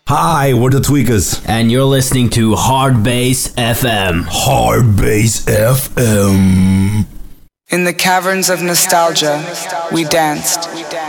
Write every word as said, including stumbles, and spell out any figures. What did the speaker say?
Hi, we're the Tweakers. And you're listening to Hard Bass F M. Hard Bass F M. In the caverns of nostalgia, we danced.